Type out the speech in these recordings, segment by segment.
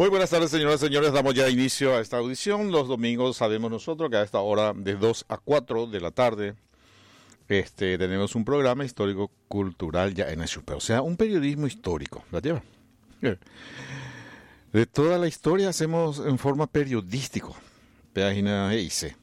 Muy buenas tardes, señoras y señores. Damos ya inicio a esta audición. Los domingos sabemos nosotros que a esta hora de 2 a 4 de la tarde tenemos un programa histórico-cultural ya en Chupe. O sea, un periodismo histórico. ¿La lleva? De toda la historia hacemos en forma periodístico. Página EIC.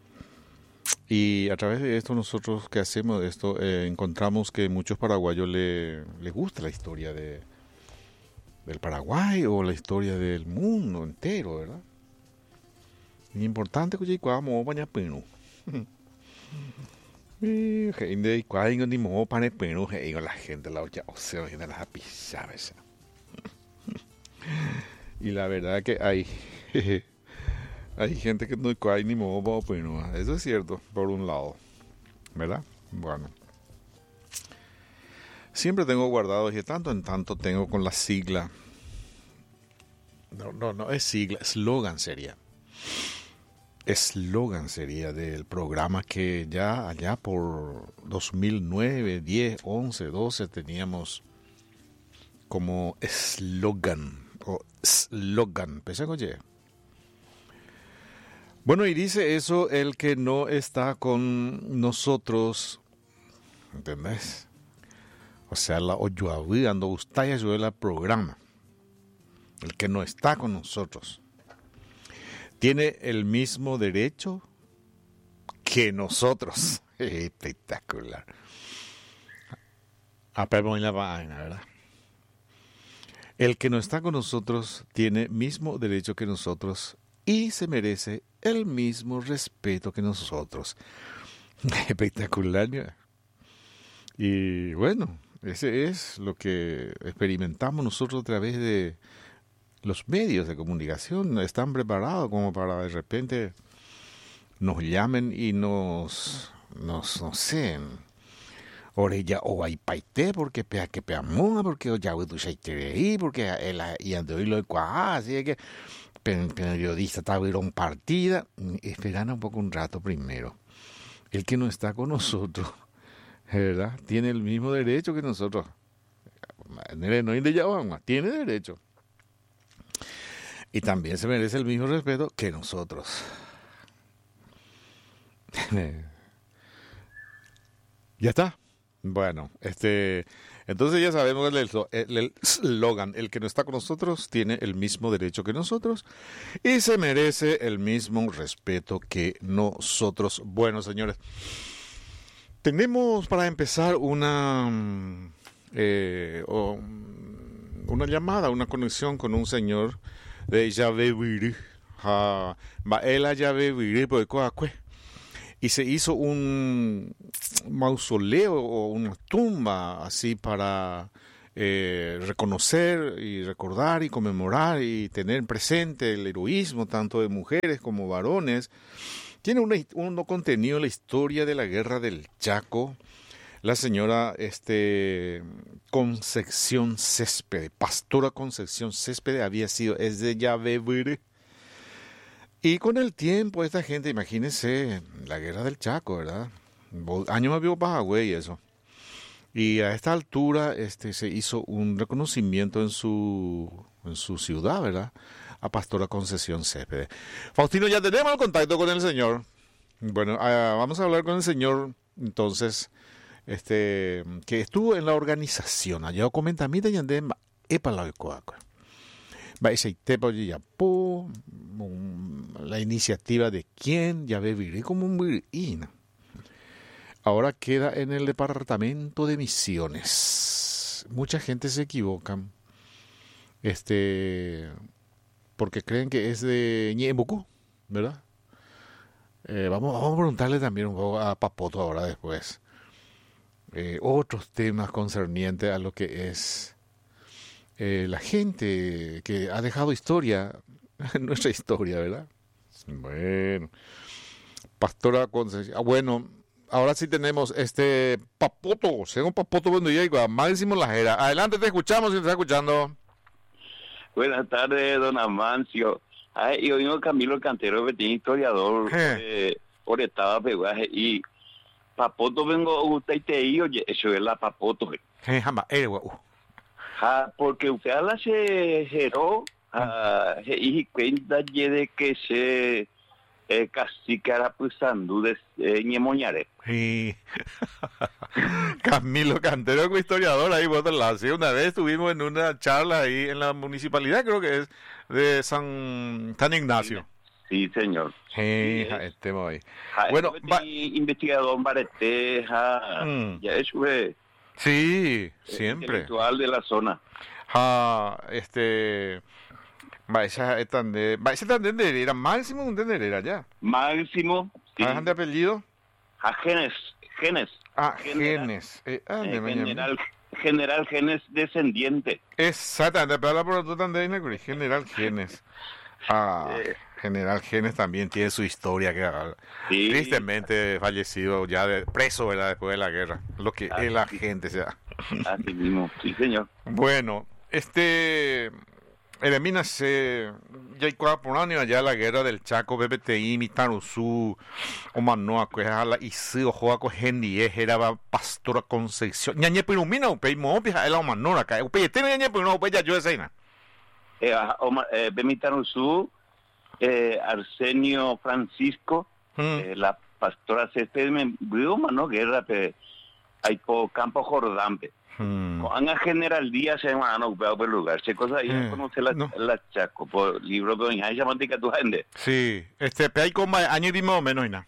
Y a través de esto nosotros que hacemos esto encontramos que muchos paraguayos les gusta la historia del Paraguay o la historia del mundo entero, ¿verdad? Es importante que vamos a Perú. La gente la olla o sea, las pisadas. Y la verdad que hay gente que no hay ni modo, pero eso es cierto, por un lado, ¿verdad? Bueno. Siempre tengo guardado, y de tanto en tanto tengo con la sigla. No es sigla, eslogan sería. Eslogan sería del programa que ya allá por 2009, 10, 11, 12 teníamos como eslogan o slogan. ¿Pensé, oye? Bueno, y dice eso el que no está con nosotros, ¿entendés? O sea, la oyuaví ando gustaya yo el programa. El que no está con nosotros tiene el mismo derecho que nosotros. Espectacular. Apelamos en la vaina, ¿verdad? El que no está con nosotros tiene mismo derecho que nosotros y se merece el mismo respeto que nosotros. Espectacular, ¿no? Y bueno, ese es lo que experimentamos nosotros a través de los medios de comunicación. Están preparados como para de repente nos llamen y nos no sé, orella o hay paite porque pea que peamón porque ya tu ahí porque el y ando y lo así que periodista está un partida. Esperan un poco un rato primero. El que no está con nosotros, ¿verdad? Tiene el mismo derecho que nosotros. No tiene derecho. Y también se merece el mismo respeto que nosotros. Ya está. Bueno, entonces ya sabemos el slogan, el que no está con nosotros tiene el mismo derecho que nosotros y se merece el mismo respeto que nosotros. Bueno, señores, tenemos para empezar una llamada, una conexión con un señor de Yaveviri, Baela Yaveviri, y se hizo un mausoleo o una tumba así para reconocer y recordar y conmemorar y tener presente el heroísmo tanto de mujeres como varones. Tiene un contenido en la historia de la guerra del Chaco. La señora Concepción Céspedes, pastora Concepción Céspedes, es de Yaveviri. Y con el tiempo, esta gente, imagínense, la guerra del Chaco, ¿verdad? Años más vivo Pajagüey y eso. Y a esta altura se hizo un reconocimiento en su ciudad, ¿verdad? A Pastora Concepción Céspedes. Faustino, ya tenemos el contacto con el señor. Bueno, vamos a hablar con el señor, entonces, que estuvo en la organización. Allá comenta, mira, y andé epa la coaca. La iniciativa de quién, ya viviré como un virina. Ahora queda en el departamento de Misiones. Mucha gente se equivoca, porque creen que es de Ñeembucú, ¿verdad? Vamos a preguntarle también un poco a Papoto ahora después. Otros temas concernientes a lo que es la gente que ha dejado historia, nuestra historia, ¿verdad? Bueno, Pastora Concepción. Bueno, ahora sí tenemos Papoto, según Papoto, bueno, ya Máximo Lajera. Adelante, te escuchamos si te está escuchando. Buenas tardes, don Amancio. Y hoy Camilo Cantero, que tiene historiador, por estaba peguaje y Papoto vengo usted y te digo, eso es la Papoto. Jamás, porque usted habla se geró y cuenta de que se casi que era pusando de ñemoñare. Sí. Camilo Cantero, como historiador, ahí vos la sí, una vez estuvimos en una charla ahí en la municipalidad, creo que es, de San Ignacio. Sí, señor. Sí, ahí. Bueno, investigador Barete, ya es sí, siempre. Intelectual de la zona. Ese también era máximo un era ya. Máximo. Sí. ¿De apellido? Genes. Genes. General Genes descendiente. Exactamente, pero la por tú también, General Genes. General Genes también tiene su historia, que sí. Tristemente fallecido ya preso, ¿verdad? Después de la guerra. Lo que es la gente, sea. Así mismo, sí, señor. Bueno, Eremina ya hay por año allá la guerra del Chaco, BBTI, Mitanusú, Omanoa, que es la Isio, Joaco, Gendie, era Pastora Concepción. Ñañe Pirumina, Upey, Mopia, el Omanora, que Upey, tiene Ñañe Pirumina, Upey, ya yo de Seina. Bemitanusú, Arsenio Francisco, la Pastora Césped, ¿no? Guerra, hay por Campo Jordán, Ana General Díaz se llama por lugar. Se cosa ahí conoce la Chaco por libro de doña Chamantica tu gente. Sí, hay como año y más o menos, ¿no?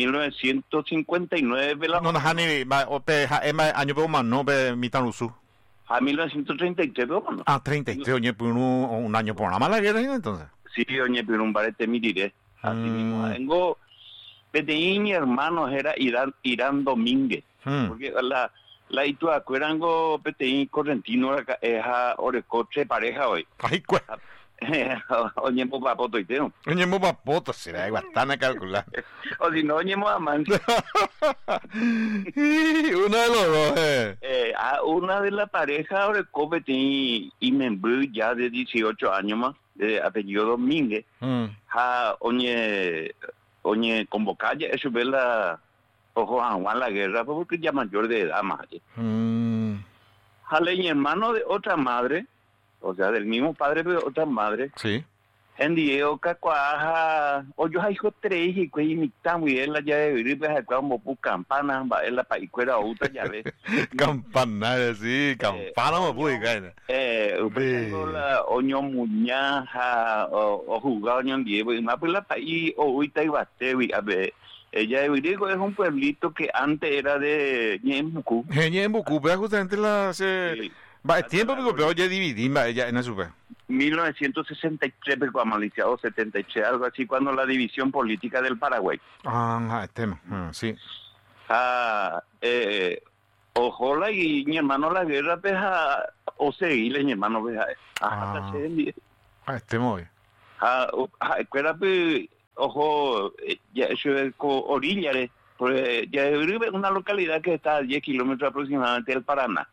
1959 la. No, año por más no Mitanusú. A 1933 no. 33, oye, un año por la mala guerra, entonces. Sí, oye, pero un barete me diré. Así mismo. Tengo mi hermano era Irán Domínguez. Porque la Itua Cuerango PTI Correntino es a Orecoche pareja hoy. Ay, Oye, papoto y teo. Oye, papoto, será bastante a calcular. O si no, oye, amante. Uno de los dos, una de la pareja Orecoche PTI y Membrú ya de 18 años más, de apellido Domínguez. Oye, convocar ya eso ve la. Ojo a Juan la guerra porque ya mayor de edad más. Jale y hermano de otra madre, o sea, del mismo padre pero de otra madre. Sí. En Diego Cacuaja, o yo hijo tres y que imitan muy bien la ya de vivir pues acá como pu campana, va en la paicuera otra ya ves. Campana, sí, campana mo pu caer. La oño muñaja o jugado oño Diego y más pues la país o uita y batewi a ver. Ella de Virigo es un pueblito que antes era de Ñembucú. Ñembucú, pero justamente el tiempo, pero ya dividí, ella en eso. 1963, pero maliciado 73, algo así, cuando la división política del Paraguay. El tema, sí. Ojola y mi hermano la guerra, peja, o seguirle, mi hermano, peja. Muy. Ojo, ya eso es orilla, pues ya es una localidad que está a 10 kilómetros aproximadamente del Paraná.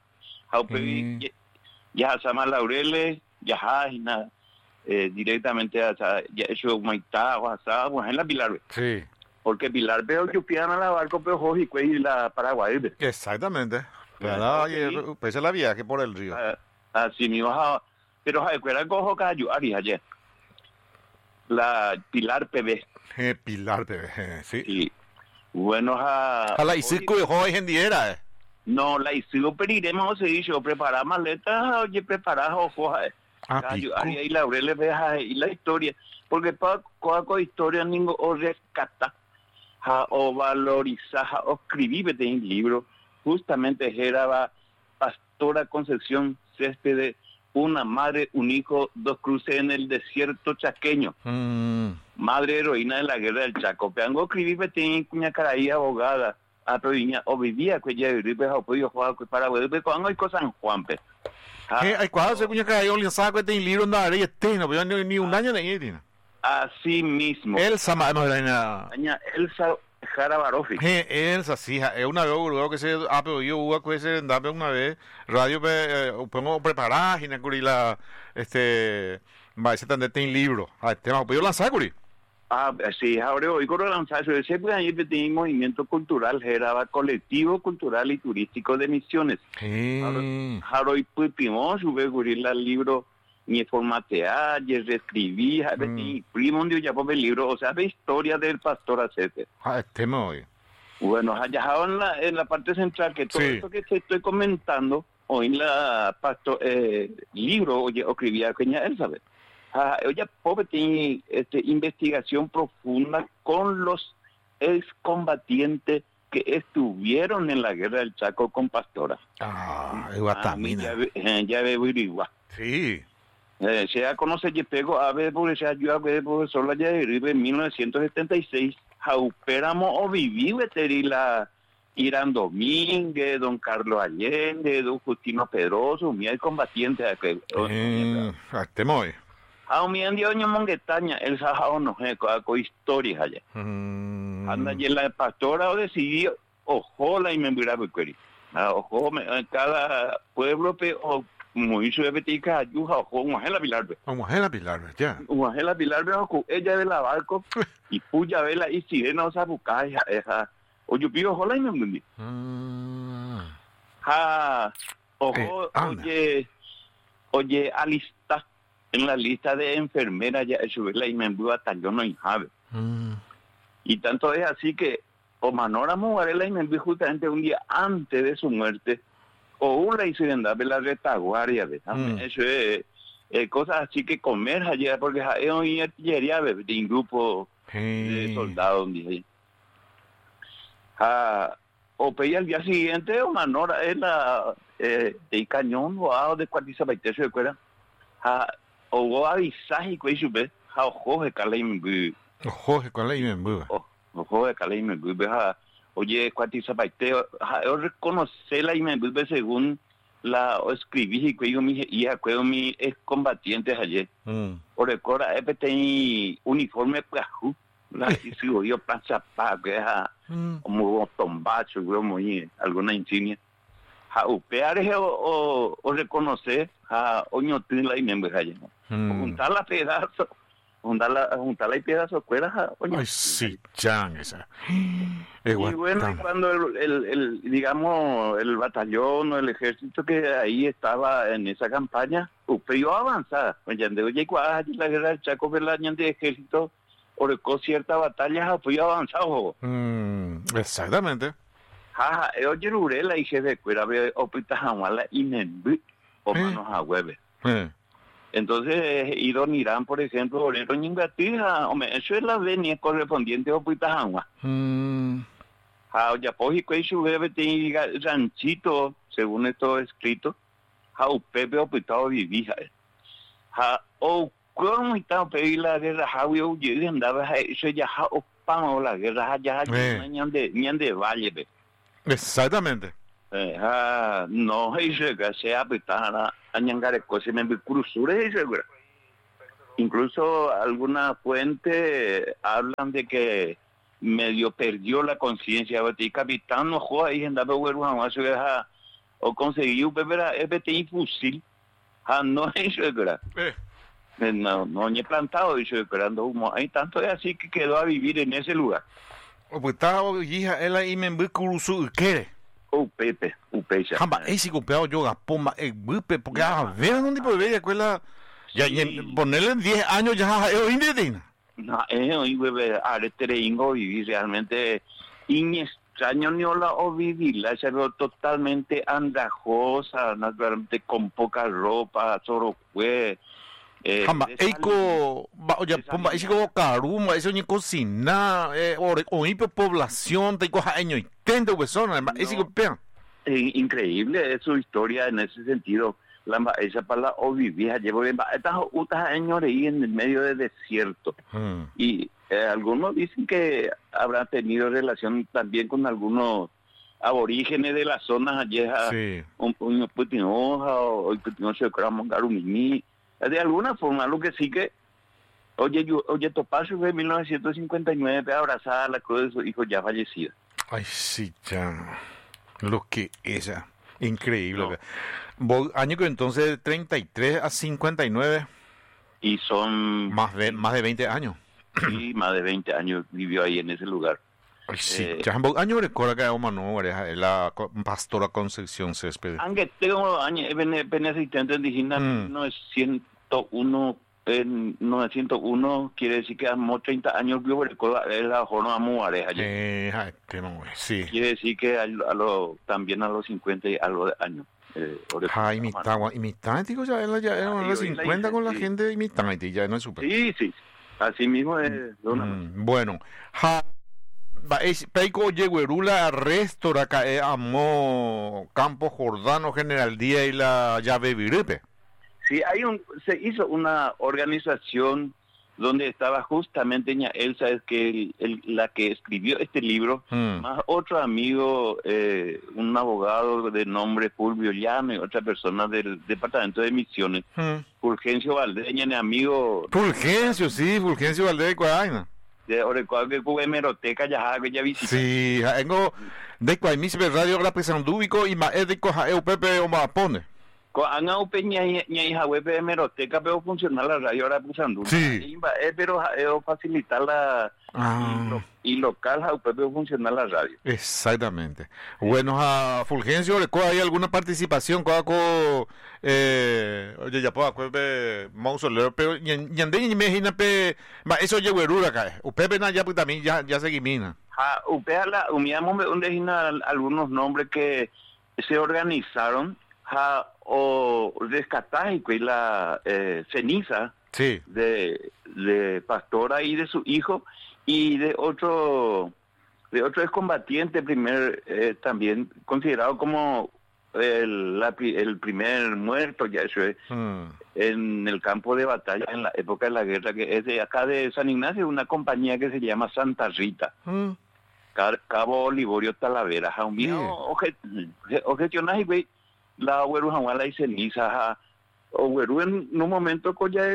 Ya se llama Laureles, ya directamente hasta ya eso Maitá, Guasá, pues en la Pilar. Sí. Porque Pilar veo que pidan a la barco, pero ojo y la Paraguay. Exactamente. Claro, pues la viaje por el río. Así mismo, pero recuerda cojo Cayo, ayer. La Pilar PB. Pilar PB, sí. Y bueno, a la Isico de joven gendiera. No, la Isico periremos, se dice, preparar maletas, oye, preparar ojo. Ahí Laureles veja y la historia, porque para cada historia ninguno o rescata, o valoriza, o escribir en libro, justamente era Pastora Concepción Césped, una madre, un hijo, dos cruces en el desierto chaqueño. Madre heroína de la guerra del Chaco. Peango escribí petín cuña caraí abogada. A provincia o vivía que ya vivía pues podido jugar para volver cuando hay cosas en Juanpe. Hay cuadros de cuña caraí o saco de libro no haré no pero ni un año de ahí. Así mismo. Elsa Elsa Jarabarofi. Elsa, sí, es una vez que se pero yo hubo que se andaba una vez radio pongo preparar y la va a ser tan de libro. Tema pues yo lanzar curi. Sí, ahora hoy con lanzar ese pues ahí tenía movimiento cultural, era colectivo cultural y turístico de Misiones. Ahora hoy pudimos subir el libro ni formatear, ni reescribir, ni primo un día ya por el libro, o sea, de historia del pastor Acete. Bueno, allá en la parte central, que todo esto que te estoy comentando, hoy en la libro, oye, escribía Peña Elizabeth. Oye, pobre tiene investigación profunda con los excombatientes que estuvieron en la guerra del Chaco con Pastora. Guatamina. Ya veo igual. Sí. Se conoce y pego a ver, porque se ayuda a ver, profesor, la ya en 1976. Jaupéramo o viví, la Irán Domínguez, don Carlos Allende, don Justino Pedroso, mi combatiente. Temoy. Mi andio ño monguetaña, el sajao no sé, con historias allá. Anda y la pastora o decidió, ojo la y me mira ojo, cada pueblo o muy suevetica ayuda, ojo, Muajela Pilarbe. Muajela Pilarbe, ya. Muajela Pilarbe, ella de la barco y puya vela y sirena o sabucaya, esa. O yo pido ojo la y me mira. Ojo, oye, alista. En la lista de enfermeras ya la Imembú batallón no injabe. Y tanto es así que o Manóramo Varela Imembú justamente un día antes de su muerte o una hizo andar la retaguardia eso es cosas así que comer allá porque es una artillería de un grupo de soldados o pedía al día siguiente o Manora es la de cañón o de cuartizabaite se recuerda o avisaje que hizo ve ojo de Calaimbu ojo de Calaimbu oye cuartizabaite yo reconocer la Imembú según la escribí que yo mi hija que mi excombatientes ayer por el cora tenía uniforme plajú la hizo yo pasa pa que como tombacho como alguna insignia upear o reconocer oño la Imembú ayer juntar la pedazo juntarla y pedazo cuera ay sí chan esa y bueno y cuando el digamos el batallón o el ejército que ahí estaba en esa campaña yo avanzada oye la guerra del Chaco la de ejército orcó ciertas batallas yo avanzado exactamente oye Urela y jefe cuera opita jamala y Imembú o manos a hueve entonces, y don Irán, por ejemplo, Orero Ñingatija, eso es la venia correspondiente a Puitajangua. Ya pues, y su bebé tiene ranchito, según esto escrito, Pepe o Puitao vivija. O como estaba pedir la guerra, yo andaba, eso ya, o pan o la guerra, ya, ni de valle. Exactamente. No, eso que se apretara a ñangare cosas me cruzure eso. Incluso alguna fuente hablan de que medio perdió la conciencia, y capitán no juega ahí andaba o conseguiu beber FTI fusil. No eso no ni plantado eso esperando humo. Hay tanto es así que quedó a vivir en ese lugar. O pues estaba hija él ahí me cruzu ¿qué? Pepe, ya. Jamba, ese copiado yo gapoma, porque ver dónde puede ver escuela, ya ponerle en 10 años ya es indígena. No, bebé, ingo vivir realmente extraño ni hola o vivirla, se ve totalmente andrajosa, naturalmente con poca ropa, solo fue. Jamba, eiko, oye, pomba, ese como caruma, ese ni cocina, o población, te coja año y tendo persona, ese copiado. Increíble es su historia en ese sentido. Esa palabra o vivía, llevo estas años ahí en el medio del desierto. Y algunos dicen que habrá tenido relación también con algunos aborígenes de las zonas allí, un Putinoja o Putinoja Garumini. De alguna forma, lo que sí que, oye, Topacio fue en 1959 abrazada a la cruz de su hijo ya fallecido. Ay, sí, ya. Lo que ella. Increíble. Año que entonces de 33 a 59. Y son... Más de 20 años. Sí, más de 20 años vivió ahí en ese lugar. Ay, sí, ya año recuerda que era la pastora Concepción Céspedes. Aunque tengo años, asistente indígena, 1900 901, en 901 quiere decir que hace 30 años vivo el la jornada muares allá. Sí. Quiere decir que también a los 50 y algo de años. Imitanti, ya era los 50 con la gente de imitanti, ya no es súper. Sí, así mismo es. Bueno, Peico Yeguerula Restora Amo Campo Jordano General Díaz y la llave Virupe. Sí, se hizo una organización donde estaba justamente Elsa, es que la que escribió este libro, más otro amigo, un abogado de nombre Fulvio Llano y otra persona del departamento de Misiones, Fulgencio Valdeña, mi amigo. Fulgencio Valdez de Cuadaina. De Orecuado que cubre hemeroteca ya visité. Sí, tengo de Cuaimís Radio la Pesandúbico y Maédico Jaeu Pepe o Mapone. Anga upeña hija web de hemeroteca pero funciona la radio ahora Pesandúbico. Sí. Pero facilitar la y local pero funciona la radio. Exactamente. Bueno, a Fulgencio ¿hay alguna participación con oye ya puedo acuerdo mausoleo pero ñande imagina pe eso yeguerura acá upepe na ya pues también ya seguimina upea umiamos donde algunos nombres que se organizaron o rescatar y la ceniza sí. de Pastora y de su hijo y de otro excombatiente también considerado como el primer muerto ya eso es en el campo de batalla en la época de la guerra, que es de acá de San Ignacio, una compañía que se llama Santa Rita, Cabo Olivorio Talavera, objecionas y la huerujahuala y ceniza o hueru en un momento con ya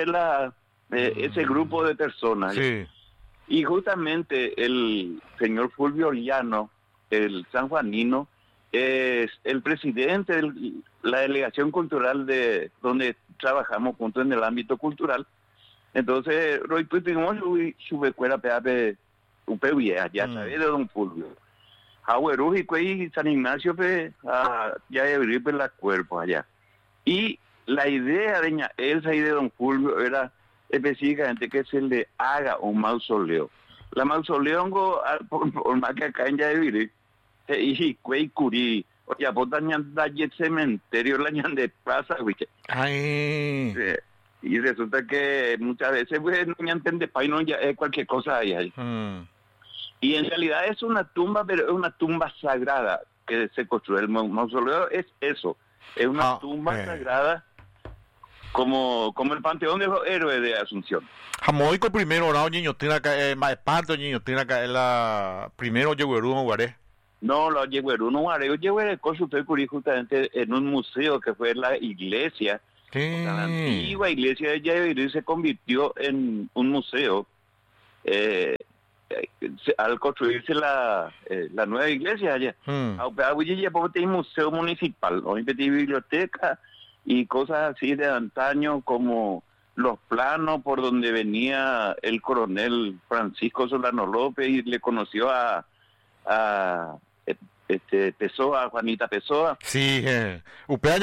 ese grupo de personas. Sí. Y justamente el señor Fulvio Llano, el sanjuanino, es el presidente de la delegación cultural de donde trabajamos juntos en el ámbito cultural. Entonces, Roy tuvimos su escuela PAP UPVIA, ya sabes, de don Fulvio. Jahueruj y San Ignacio, ya de la cuerpo allá. Y la idea de ña Elsa y de don Fulvio era específicamente que se le haga un mausoleo. La mausoleo, por más que acá en Yavirí, y Cuey Curí, o ya botan el cementerio, la ñan de plaza, Ay. Y resulta que muchas veces, pues, no entiende, no ya es cualquier cosa ahí. Y en realidad es una tumba, pero es una tumba sagrada que se construye. El mausoleo es eso, es una tumba sagrada como el panteón de los héroes de Asunción. Jamoico primero, ¿no? Niño, tiene acá, Maesparto, niño, tiene acá, la primero Yeguerú Guaré. No, los Yeguerú no Guaré, Yeguerú justamente en un museo que fue la iglesia. La antigua iglesia de Yeguerú se convirtió en un museo. Al construirse la nueva iglesia allá, hay museo municipal, hay biblioteca y cosas así de antaño como los planos por donde venía el coronel Francisco Solano López y le conoció a Pessoa, Juanita Pessoa. Sí, usted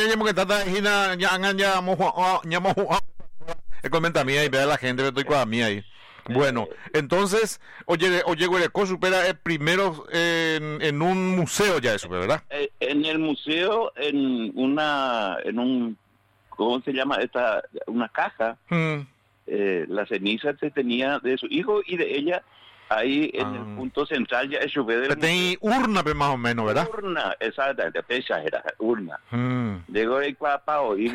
ya comenta mía y ve a la gente, estoy con la mía ahí. Bueno, entonces, oye, Guereco supera primero en un museo ya eso, ¿verdad? En el museo, en un, ¿cómo se llama? Una caja, la ceniza se tenía de su hijo y de ella, ahí en el punto central ya eso ve del tenía urna más o menos, ¿verdad? Urna, exacto, de pecha era urna. De gore cuapa y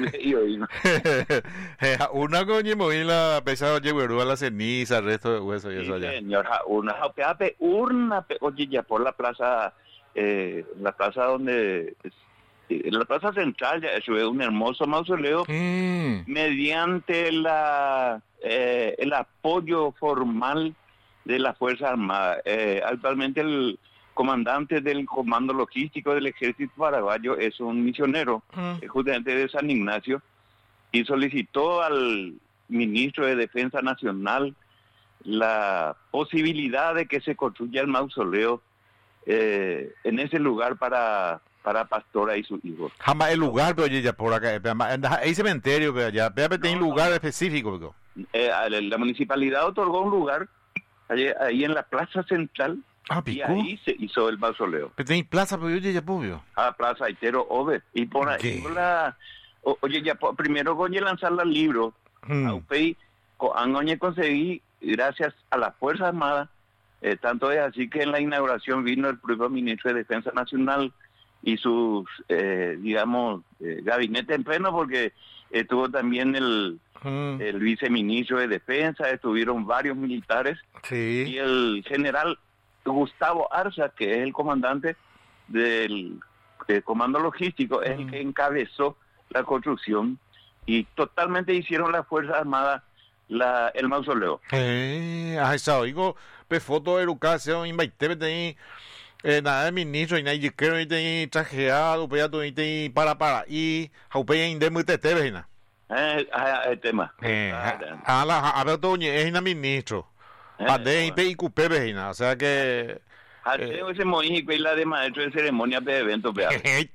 una coño moví la pesa oye a la ceniza, el resto de hueso y eso allá. Señor, urna, oye ya por la plaza donde en la plaza central ya eso es un hermoso mausoleo mediante el apoyo formal de la Fuerza Armada. Actualmente el comandante del Comando Logístico del Ejército Paraguayo es un misionero, justamente de San Ignacio, y solicitó al ministro de Defensa Nacional la posibilidad de que se construya el mausoleo en ese lugar para para Pastora y sus hijos. Jamás el lugar, pero ya por acá, hay cementerio, pero ya, pero tiene un lugar específico. Pero. La municipalidad otorgó un lugar ahí en la plaza central y ahí se hizo el mausoleo. Pero tiene plaza, pero yo ya puedo. Plaza Aitero Ove. Y por ahí, oye, ya primero coñe lanzar los libros. A UPEI, conseguí, gracias a la Fuerza Armada, tanto es así que en la inauguración vino el propio ministro de Defensa Nacional y sus, gabinete en pleno, porque estuvo también el viceministro de Defensa, estuvieron varios militares, y el general Gustavo Arza, que es el comandante del comando logístico, es el que encabezó la construcción, y totalmente hicieron las Fuerzas Armadas el mausoleo. Esa oigo, foto de educación, invaité, nada de ministro, y nadie quiero ir trajeado, y para, y haupea indemnitete, vejina. El tema. A ver, doña, es una ministro. Ade, y cupé, vejina, o sea que. Tengo ese México y la de maestro de ceremonia de eventos, vea.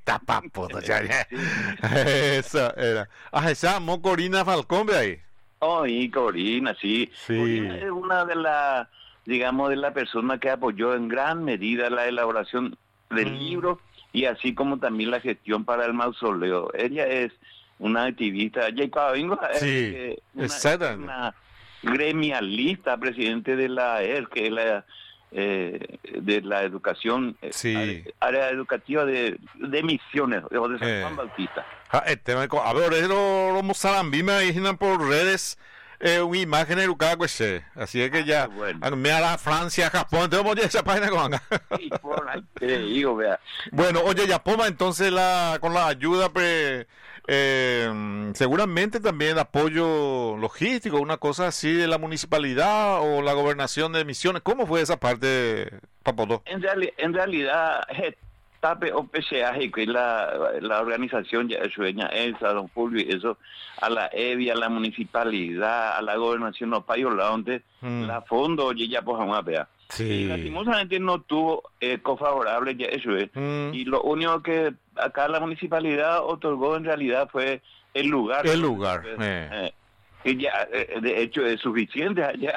Eso era. Esa Corina Falcón, ve ahí. Y Corina, sí. Corina es una de las, de la persona que apoyó en gran medida la elaboración del libro y así como también la gestión para el mausoleo. Ella es una activista, una gremialista, presidente de la ER, que es la de la educación, área educativa de Misiones, o de San Juan Bautista. A ver, lo mozarambima imaginan por redes una imagen educada, pues, así es que ya, me hará Francia, Japón, entonces voy a esa página con acá. Bueno, oye, ya Poma, entonces con la ayuda, seguramente también apoyo logístico, una cosa así de la municipalidad o la gobernación de Misiones. ¿Cómo fue esa parte, Papoto? En realidad, TAPE OPCA, que la organización ya sueña, a don Fulvio, eso, a la EBI, a la municipalidad, a la gobernación no payola, donde la fondo ya pues a vea. Y lastimosamente no tuvo cofavorable ya eso es. Y lo único que acá la municipalidad otorgó en realidad fue el lugar. El lugar. Y ya, de hecho, es suficiente allá.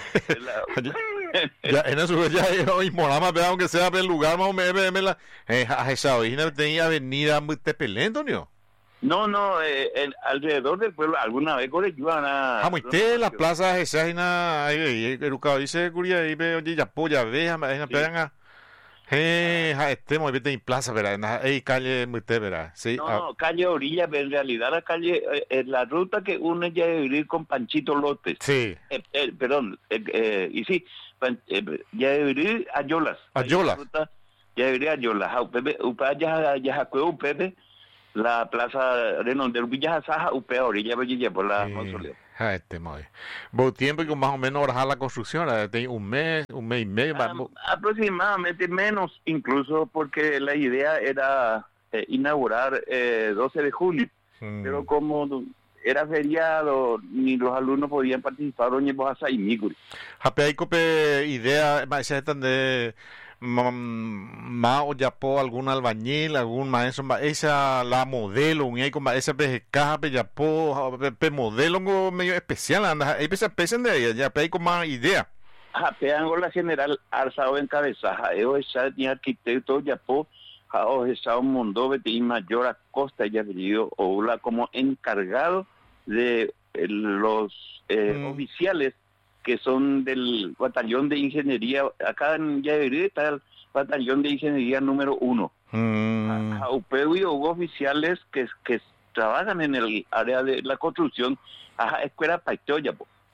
Ya en eso ya y morama, aunque sea el lugar más o menos esa origina tenía avenida muy tepelento, ¿no? No, alrededor del pueblo alguna vez corregían a la plaza esa educado dice curia y ve oye ya polla veja pegan a muy bien en plaza, ¿verdad? Calle muy ¿verdad? Sí. No, calle orilla, pero en realidad la calle la ruta que une ya de vivir con Panchito López. Sí. Perdón, y sí, ya de vivir a Yolas. Ya de vivir a Yolas. Ya Pepe, la plaza Renondel Villa Saja, Upea orilla por la mausoleo. Buen tiempo y con más o menos orajar la construcción, un mes y medio. Aproximadamente menos, incluso porque la idea era inaugurar 12 de julio, pero como era feriado, ni los alumnos podían participar, doña Bojaza y Miguri. Hay idea, de más o ya po algún albañil, algún maestro, esa la modelo, un con esa caja ya po modelo medio especial, anda, hay pesen de ella, ya hay con más idea. Peango la general Arzao en cabezaja, esa ni arquitecto ya po, esa un mundo y mayor Acosta ya venido o la como encargado de los oficiales que son del batallón de ingeniería, acá en Yavirí está el batallón de ingeniería número 1. Hubo oficiales que trabajan en el área de la construcción, escuela Paitoya.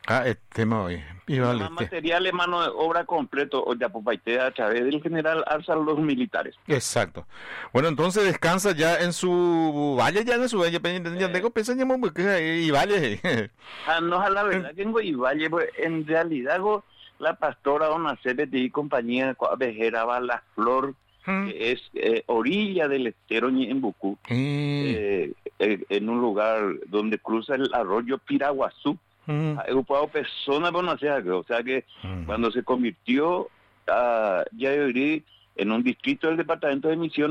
Materiales, mano de obra completo, o ya a través del general Arza los militares. Exacto. Bueno, entonces descansa ya en su valle, ya tengo pensando y valle. No, a la verdad tengo y valle, pues en realidad la pastora Dona Cebete y compañía Vejera la Flor, que es orilla del estero en Bucú, en un lugar donde cruza el arroyo Piraguazú. Ocupado personas, o sea que cuando se convirtió ya en un distrito del departamento de Misiones,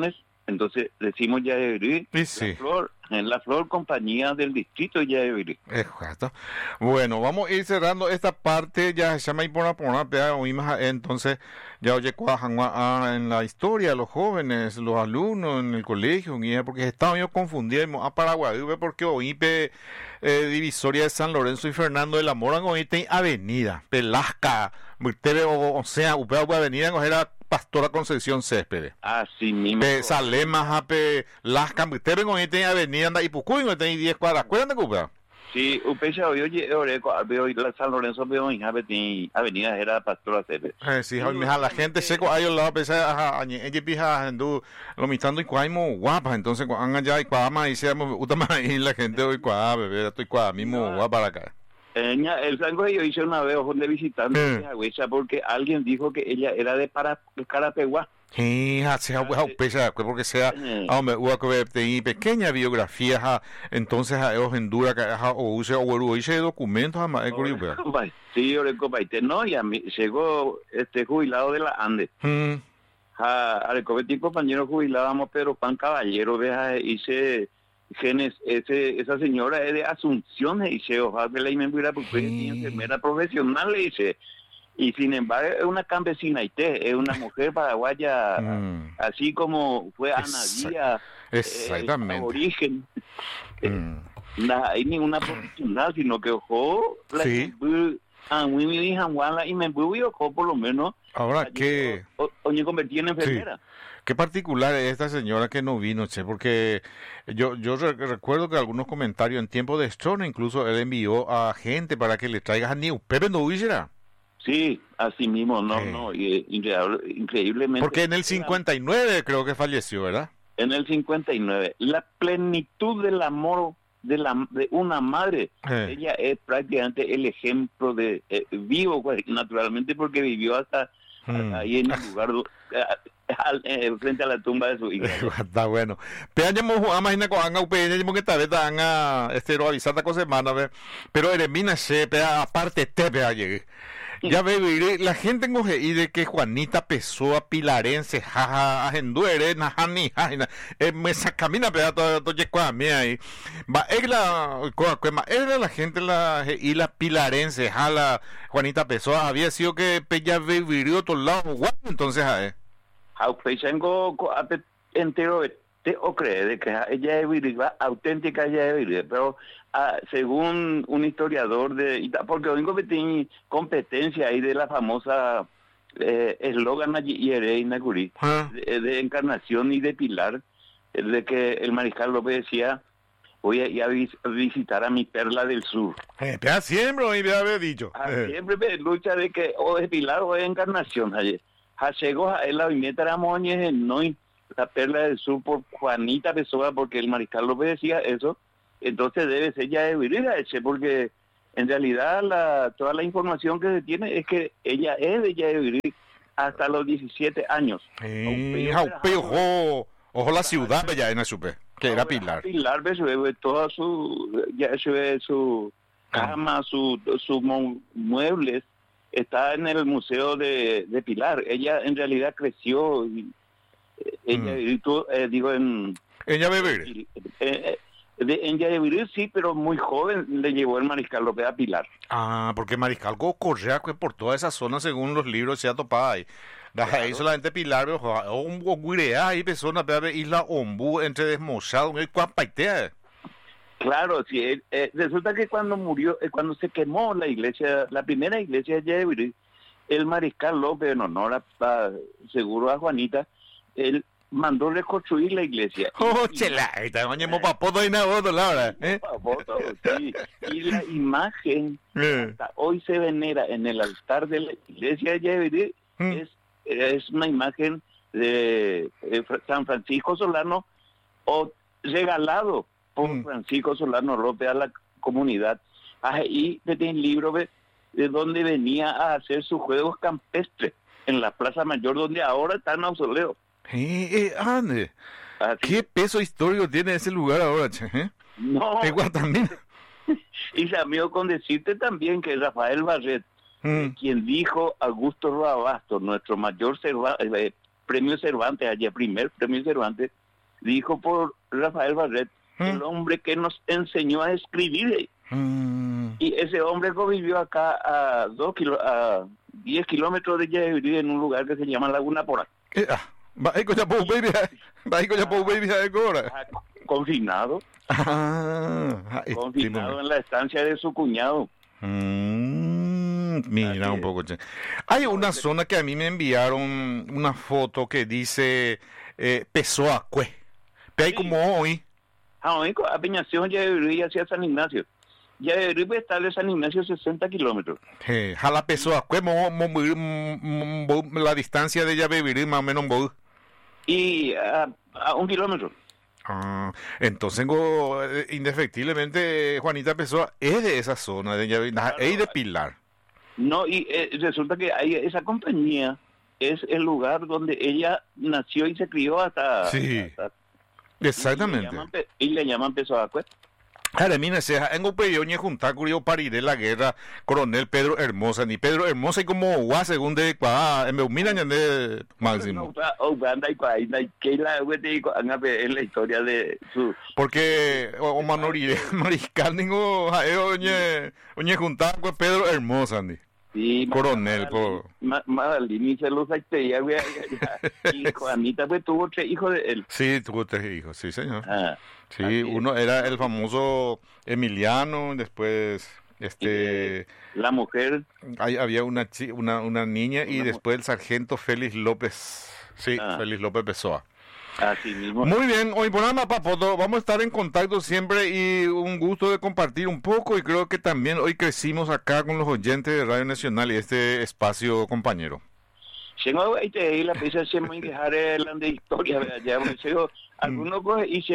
Entonces decimos Yabebirí, Y sí. la flor compañía del distrito Yabebirí. Exacto. Bueno, vamos a ir cerrando esta parte. Ya se llama oímos entonces, ya oye, en la historia de los jóvenes, los alumnos en el colegio, porque estaba yo confundido a Paraguay, porque oípe divisoria de San Lorenzo y Fernando de la Mora, oípe avenida, Pelasca, o sea, avenida, era Pastora Concepción Céspedes. Así mismo. Salema, Jape, Las Cambites, con este avenida anda y Pucuy, no tiene 10 cuadras. ¿Cuándo te ocupa? Sí, upecha hoy la San Lorenzo veo en avenida era Pastora Céspedes. Sí, la gente seco ahí lo pensar a ella pija ando lo mitando y cuaimo guapa, entonces cuando allá y cuama y se utama ahí la gente hoy cuá, bebé, estoy cuá mismo guapa para acá. El sango yo hice una vez de visitante porque alguien dijo que ella era de Carapeguá. Sí, porque sea, hombre, pequeña biografía, entonces a ellos en dura o use o ese documentos a sí, yo le compartí, no, y a mí llegó jubilado de la Andes. Al compañero jubilábamos Pedro Juan Caballero, hice esa señora es de Asunción, dice, ojalá la enfermera profesional, le dice, y sin embargo es una campesina, es una mujer paraguaya, así como fue Ana Díaz, exactamente, origen, no hay ninguna profesional, sino que ojo, y me por lo menos, ahora que me convertí en enfermera. Sí. Qué particular es esta señora que no vino, che, porque yo recuerdo que algunos comentarios en tiempo de Strona, incluso él envió a gente para que le traiga a New Pepe no hubiera. Sí, así mismo, increíblemente. Porque en el 59 creo que falleció, ¿verdad? En el 59. La plenitud del amor de una madre, ella es prácticamente el ejemplo de vivo, naturalmente, porque vivió hasta ahí en el lugar frente a la tumba de su hija. Está bueno. Pero imagina cuando que tal vez avisar con semana, pero Eremina se aparte te llegué. Ya ve, la gente encoge y de que Juanita Pessoa Pilarense, jaja, ajenduere, najani, jaina, me camina pedazo todo cuamia ahí. Va, era la gente y la Pilarense, jala, Juanita Pessoa, había sido que ella vivió otro lado, entonces, entero o cree de que ella es viril, auténtica ella es viril, pero según un historiador porque único que tiene competencia ahí de la famosa eslogan de Encarnación y de Pilar, de que el mariscal López decía, voy a ir a visitar a mi perla del sur. Siempre me había dicho. Siempre me lucha de que o es Pilar o es Encarnación. Llegó a la viñeta de Noy, la perla del sur por Juanita Pessoa, porque el mariscal López decía eso, entonces debe ser ya de Virida, porque en realidad toda la información que se tiene es que ella es de Yabebirí hasta los 17 años. Ojo la ciudad ya en el super, que era Pilar. Pilar, toda su cama, sus muebles, está en el museo de Pilar. Ella en realidad creció, ella en Yabebirí. En Yabebirí sí, pero muy joven le llevó el mariscal López a Pilar. Porque mariscal corría por toda esa zona según los libros se ha topado ahí. Ahí solamente Pilar, un guirea ahí persona, isla Ombú entre desmochado, un cuapaitea. Claro, sí, resulta que cuando murió, cuando se quemó la iglesia, la primera iglesia de Yabebirí, el mariscal López, en honor seguro a Juanita, él mandó reconstruir la iglesia. Sí. Y la imagen hasta hoy se venera en el altar de la iglesia de Yabebirí, es una imagen de San Francisco Solano, regalado por Francisco Solano López a la comunidad. Ahí tiene un libro de donde venía a hacer sus juegos campestres en la Plaza Mayor, donde ahora está en mausoleo. Ande, ¿qué peso histórico tiene ese lugar ahora, che? No. En Guatamina. Y se amigo con decirte también que Rafael Barret, quien dijo Augusto Roabasto, nuestro mayor premio Cervantes, primer premio Cervantes, dijo por Rafael Barret, el hombre que nos enseñó a escribir. Y ese hombre vivió acá a 10 kilómetros de Yabebirí, en un lugar que se llama Laguna Porá. Confinado. Confinado en la estancia de su cuñado. Mira un poco. Hay una zona que a mí me enviaron una foto que dice Pesoacue. Pero hay como hoy. Hoy a Peñación, Yabebirí hacia San Ignacio. Yabebirí puede estar de San Ignacio 60 kilómetros. Jala Pesoacue, la distancia de Yabebirí más o menos. Y a 1 kilómetro. Entonces, indefectiblemente, Juanita Pessoa es de esa zona de Yabebirí, es de Pilar. No, y resulta que esa compañía es el lugar donde ella nació y se crió hasta... Sí, exactamente. Y le llaman Pesoacue. Ahora, mira, en un peyoñe juntar curio pariré la guerra, coronel Pedro Hermosa, ni Pedro Hermosa y como gua según de mira de máximo. En la historia de su... Porque, o mariscal, oñe juntar con Pedro Hermosa, ni. Sí, coronel, Madalini se los acteía, y Juanita pues tuvo 3 hijos de él. Sí, tuvo 3 hijos, sí, señor. Sí, uno era el famoso Emiliano, después la mujer. Había una niña y después el sargento Félix López. Sí, Félix López Pessoa. Así mismo. Muy bien, hoy por nada, Papoto, vamos a estar en contacto siempre y un gusto de compartir un poco y creo que también hoy crecimos acá con los oyentes de Radio Nacional y este espacio, compañero. Y la pieza se me dejar de historia, ya algunos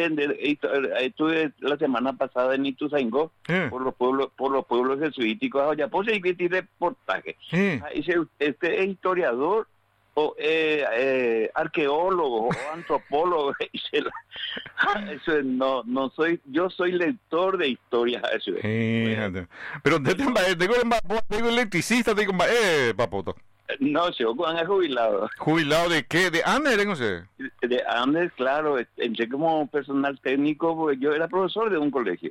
estuve la semana pasada en Ituzaingó por los pueblos jesuíticos, ya puse y que reportaje. Dice, este es historiador o arqueólogo o antropólogo. Eso no soy, yo soy lector de historia. Pero tengo electricista, Papoto. No, yo cuando es jubilado. ¿Jubilado de qué? ¿De Andes, no sé? De Andes, claro. Entré como personal técnico porque yo era profesor de un colegio.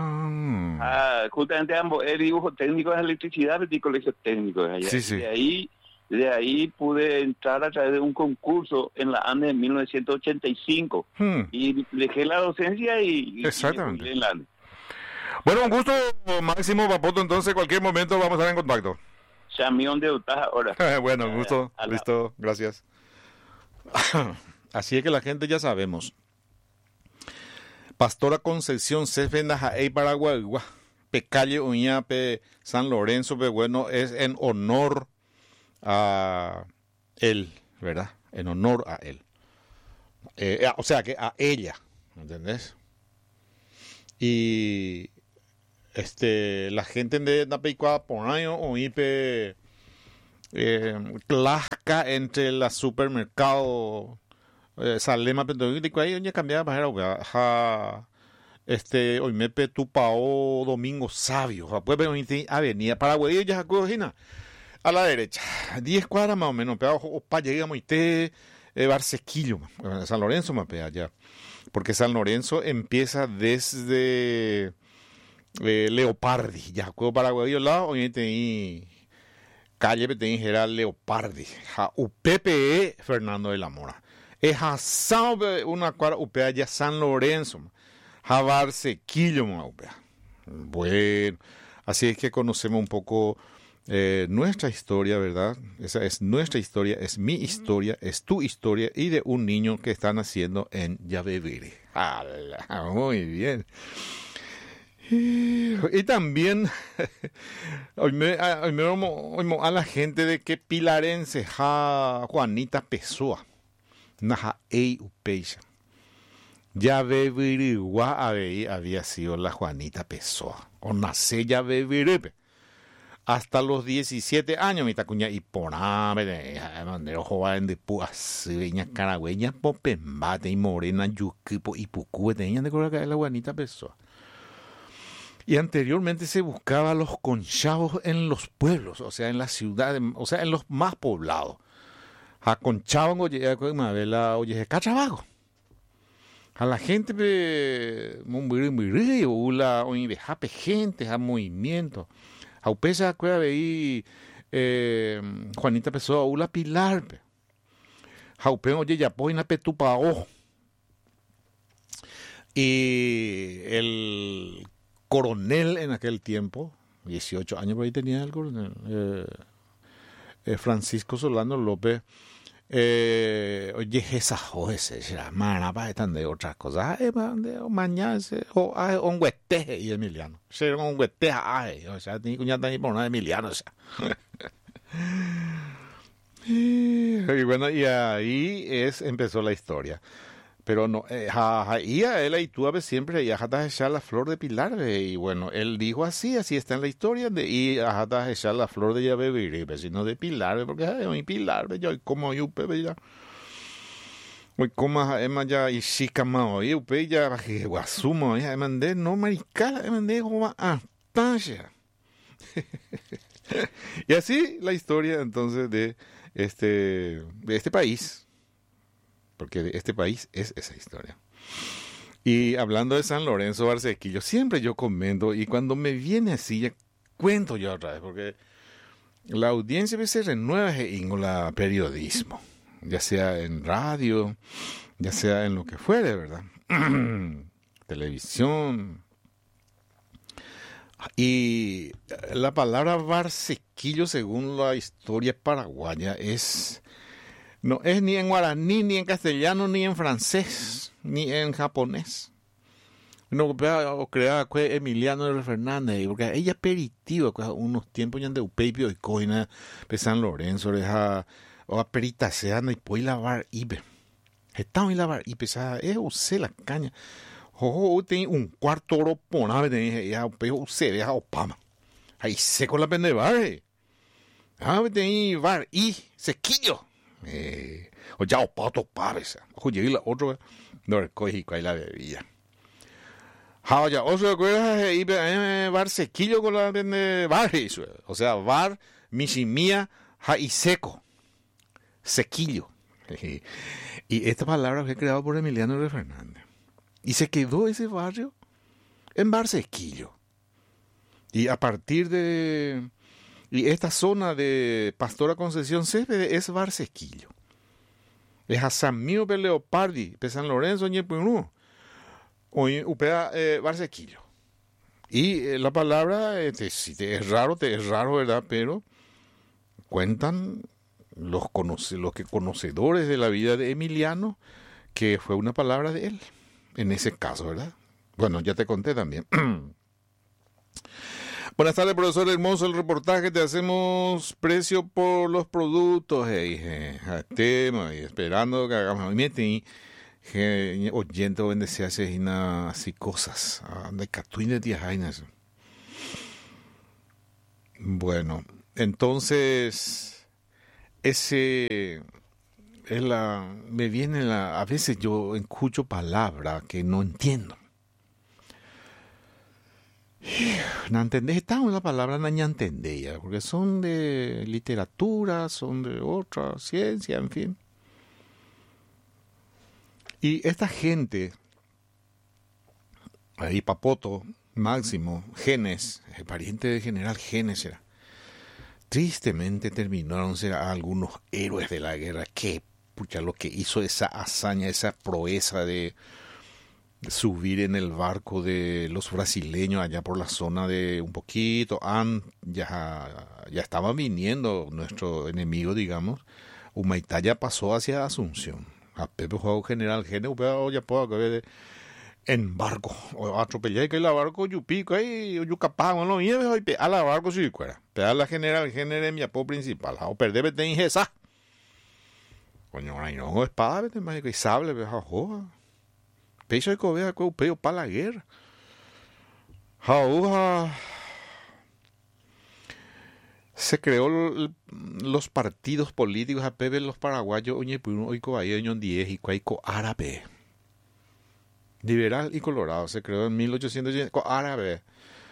Justamente ambos, el dibujo técnico de electricidad de colegios técnicos allá. Sí. De ahí pude entrar a través de un concurso en la Andes en 1985. Y dejé la docencia y exactamente. En la Andes. Bueno, un gusto, Máximo Papoto. Entonces, cualquier momento vamos a estar en contacto. Chamión de Utah ahora. Bueno, un gusto. Listo, gracias. Así es que la gente ya sabemos. Pastora Concepción Céspedes Jaey Paraguay, Pecalle Uñape San Lorenzo, bueno, es en honor a él, ¿verdad? En honor a él. O sea que a ella, ¿entendés? Y la gente de Napeicua por año o Ipe clasca entre la supermercado Salema Pentoyuti ahí ya cambiaba para hoy me Petupao Domingo Sabio, pues avenida Paraguay ya cogina a la derecha 10 cuadras más o menos, pero para llegamos y Barsequillo, San Lorenzo más allá, porque San Lorenzo empieza desde Leopardi, ya juego Paraguay al lado, hoy tenía calle tenía Gerald Leopardi, UPPE Fernando de la Mora, es una cuadra UPA allá San Lorenzo, Barsequillo UPA. Bueno, así es que conocemos un poco nuestra historia, ¿verdad? Esa es nuestra historia, es mi historia, es tu historia y de un niño que está naciendo en Yabebirí. Muy bien. Y también oímos a la gente de que pilarense Juanita Pessoa naja ei upeixa Yabebirí había sido la Juanita Pessoa o nace Yabebirí hasta los 17 años mi tacuña y poname mandero joven de puasiveña caragüeña popembate y morena yuquipo y pucue tenían de cobrar la Juanita Pessoa. Y anteriormente se buscaba los conchavos en los pueblos, o sea, en las ciudades, o sea, en los más poblados. A conchaban oye cachabago. a la gente muy ula o dejape gente a movimiento a upesa cueva veí Juanita Pessoa ula Pilar pe jaupen oye ya poina petupa ojo y el coronel en aquel tiempo 18 años por ahí tenía el coronel Francisco Solano López oye esa ese será manapa están de otras cosas mañana o un huete y Emiliano ser un huete o sea ni cuñata ni por nada Emiliano o sea y bueno y ahí empezó la historia pero no ahí él ahí tuve siempre y hasta echar la flor de Pilar y bueno él dijo así está en la historia y hasta echar la flor de llave sino de Pilar porque mi Pilar yo como yo ya hoy como Emma ya y chica más yo ya guasumo ya mandé no maricala mandé como ya y así la historia entonces de este país porque de este país es esa historia. Y hablando de San Lorenzo Barsequillo, siempre yo comento, y cuando me viene así, ya cuento yo otra vez, porque la audiencia a veces renueva en la periodismo, ya sea en radio, ya sea en lo que fuere, ¿verdad? Televisión. Y la palabra Barsequillo, según la historia paraguaya, no es ni en guaraní, ni en castellano, ni en francés, ni en japonés. No, crea que Emiliano Fernández, porque ella aperitivo, unos tiempos ya de Upeipio y Coina, de San Lorenzo, o aperitaseando y pues lavar ibe. Estaba en lavar y pesada, usé la caña. Tenía un cuarto oro ponave, tenía usé, deja opama. Ahí seco la pendebar. Tenía bar y sequillo. O ya o pato pavesa o llegué la otro no recogí cuál la bebida ya o se acuerda y bar sequillo con la bar o sea bar misimía y seco sequillo y esta palabra fue creada por Emiliano R. Fernández y se quedó ese barrio en Bar Sequillo y a partir de y esta zona de Pastora Concepción Céspedes es Barsequillo. Es a San Mío de Leopardi, de San Lorenzo, Ñepunú. O Upea Barsequillo. Y la palabra, si te es raro, ¿verdad? Pero cuentan los que conocedores de la vida de Emiliano, que fue una palabra de él. En ese caso, ¿verdad? Bueno, ya te conté también. Buenas tardes, profesor hermoso, el reportaje, te hacemos precio por los productos, tema, y esperando que hagamos, miren, oyente o se hace así cosas, de catuines de jainas. Bueno, entonces, me viene a veces yo escucho palabras que no entiendo. No entendés, está en la palabra no entendés, porque son de literatura, son de otra ciencia, en fin. Y esta gente, ahí Papoto, Máximo, Genes, el pariente de General Genes era, tristemente terminaron ser algunos héroes de la guerra, que pucha, lo que hizo esa hazaña, esa proeza de subir en el barco de los brasileños allá por la zona de un poquito, ya estaba viniendo nuestro enemigo, digamos, Humaitá ya pasó hacia Asunción, a Pepe Juego General Gene, ya puedo ver en barco, o atropellé que la barco yupico ahí, yucapá, no y a la barco si fuera, a la General Gene mi apodo principal, o perder en Gesa, coño, ay no, espada, vete mágico y sable, joa. Pecho de cobea que upeo para la guerra. Se creó los partidos políticos a Pepe los paraguayos, hoy cobayeño 10 y cuaico árabe. Liberal y colorado, se creó en 1880 árabe.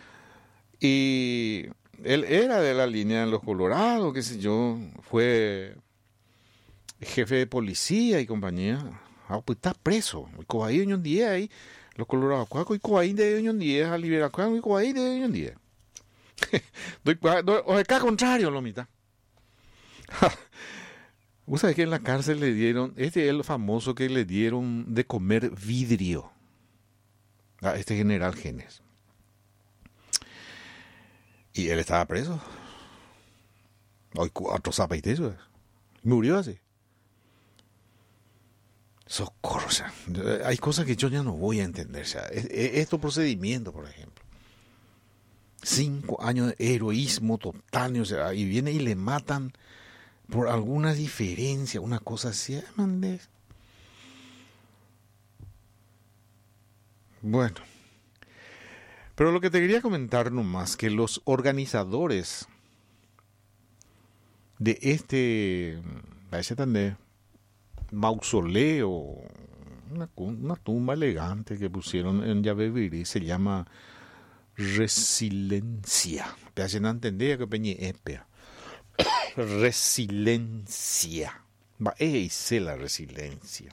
Y él era de la línea de los colorados, qué sé yo, fue jefe de policía y compañía. pues está preso. Y coahí de un día ahí, los colorados, y coahí de un día, a liberar, y coahí de un día. O acá contrario, lo mitad. ¿Vos sabés que en la cárcel le dieron, este es el famoso que le dieron de comer vidrio a este general Genes? Y él estaba preso. Hoy 4 zapatitos. Murió así. Socorro, o sea, hay cosas que yo ya no voy a entender. O sea, estos procedimientos, por ejemplo. 5 años de heroísmo total, o sea, y viene y le matan por alguna diferencia, una cosa así. Bueno, pero lo que te quería comentar nomás, que los organizadores de parece tan de mausoleo, una tumba elegante que pusieron en Yabebirí, se llama Resiliencia. Te hacen entender que peñe epea. Resiliencia. Esa la resiliencia.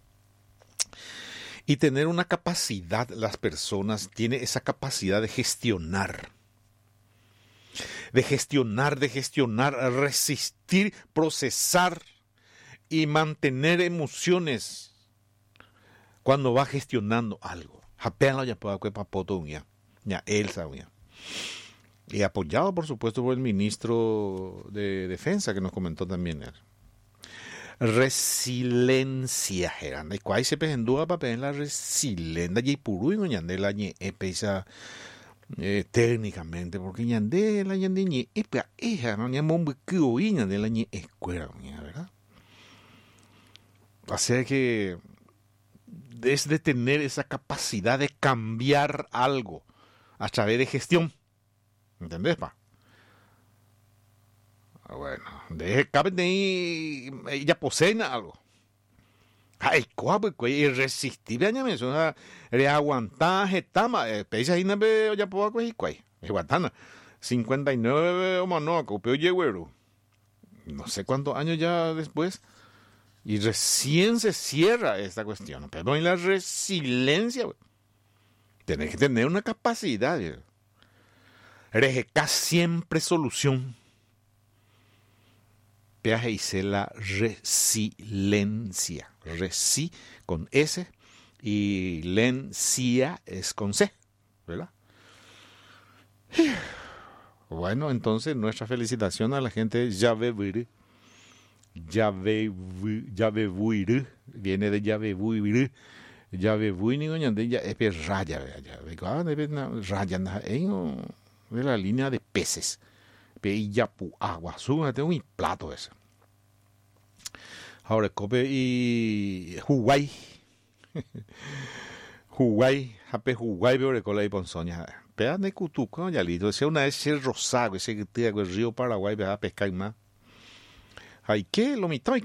Y tener una capacidad, las personas tienen esa capacidad de gestionar, resistir, procesar y mantener emociones cuando va gestionando algo. Apenas ya puedo papoto ya Elsa ya. Y apoyado por supuesto por el ministro de Defensa que nos comentó también. Resiliencia eran y cuál se pendúa para en la resiliencia y puro y no ñande la ñe pesa técnicamente porque ñande la ñande ñe epa ella no ñe mombo que oíña de la ñe escuela ¿verdad? O sea que es de tener esa capacidad de cambiar algo a través de gestión. ¿Entendés, pa? Bueno, deje cabe de ahí, ya poseen algo. Ay, cuál pues irresistible añame, es una reaguantaje tama, pesa ahí na be ya puedo coger cuál. Guantana 59 o no, copio yegüero. No sé cuántos años ya después. Y recién se cierra esta cuestión. Pero en la resiliencia, tenés que tener una capacidad. Rejeca siempre solución. Peaje y la resiliencia. Resi con S y lencia es con C, ¿verdad? Bueno, entonces nuestra felicitación a la gente de Yabebirí. Yabebirí viene de Yabebirí. Yabebirí no ñande ya es raya, raya de la línea de peces. Pe yapu agua, súbate un plato ese. Ahora cope y Huawei. Huawei, jape Huawei veo recola y ponzoña. Pea de cutuco, ya listo. Ese una vez ese rosado, ese que tira el río Paraguay, vea pescar más. Ay, ¿qué? Lo mitad,